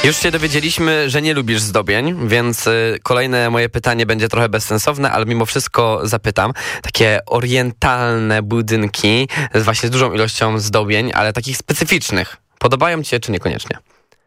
Już się dowiedzieliśmy, że nie lubisz zdobień, więc kolejne moje pytanie będzie trochę bezsensowne, ale mimo wszystko zapytam. Takie orientalne budynki właśnie z dużą ilością zdobień, ale takich specyficznych. Podobają ci się czy niekoniecznie?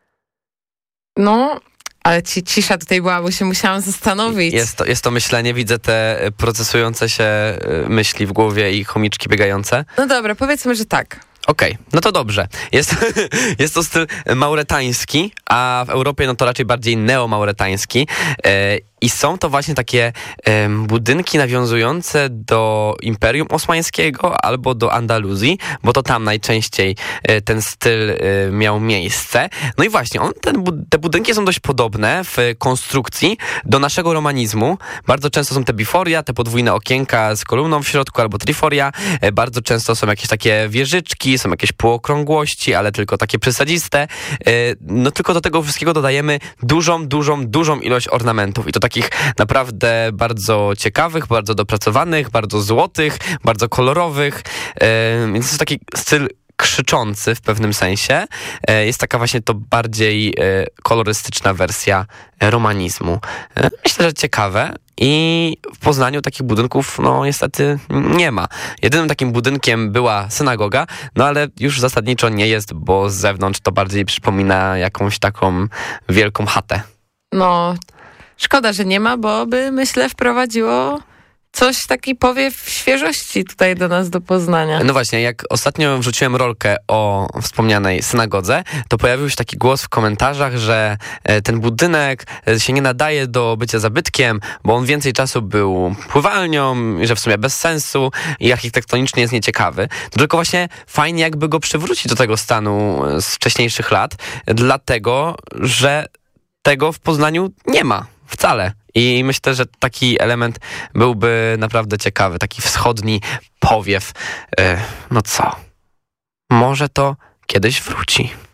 No, ale cisza tutaj była, bo się musiałam zastanowić. Jest to myślenie, widzę te procesujące się myśli w głowie i chomiczki biegające. No dobra, powiedzmy, że tak. Okej, no to dobrze. Jest to styl mauretański, a w Europie no to raczej bardziej neomauretański. I są to właśnie takie budynki nawiązujące do Imperium Osmańskiego albo do Andaluzji, bo to tam najczęściej ten styl miał miejsce. No i właśnie, te budynki są dość podobne w konstrukcji do naszego romanizmu. Bardzo często są te biforia, te podwójne okienka z kolumną w środku albo triforia. Bardzo często są jakieś takie wieżyczki, są jakieś półokrągłości, ale tylko takie przesadziste. No tylko do tego wszystkiego dodajemy dużą ilość ornamentów i to takich naprawdę bardzo ciekawych, bardzo dopracowanych, bardzo złotych, bardzo kolorowych. Więc jest to taki styl krzyczący w pewnym sensie. Jest taka właśnie to bardziej kolorystyczna wersja romanizmu. Myślę, że ciekawe. I w Poznaniu takich budynków, no niestety nie ma. Jedynym takim budynkiem była synagoga, no ale już zasadniczo nie jest, bo z zewnątrz to bardziej przypomina jakąś taką wielką chatę. No, szkoda, że nie ma, bo by, myślę, wprowadziło coś, taki powiew świeżości tutaj do nas, do Poznania. No właśnie, jak ostatnio wrzuciłem rolkę o wspomnianej synagodze, to pojawił się taki głos w komentarzach, że ten budynek się nie nadaje do bycia zabytkiem, bo on więcej czasu był pływalnią, że w sumie bez sensu i architektonicznie jest nieciekawy. To tylko właśnie fajnie jakby go przywrócić do tego stanu z wcześniejszych lat, dlatego, że tego w Poznaniu nie ma wcale. I myślę, że taki element byłby naprawdę ciekawy, taki wschodni powiew. No co? Może to kiedyś wróci.